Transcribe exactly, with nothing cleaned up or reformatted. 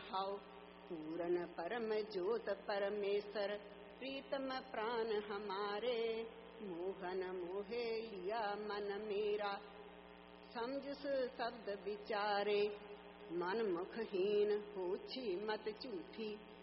भाव, पूरन परम ज्योत परमेश्वर, प्रीतम प्राण हमारे। मोहन मोहे लिया मन मेरा, समझ शब्द विचारे। मन मुखहीन होछी मत झूठी,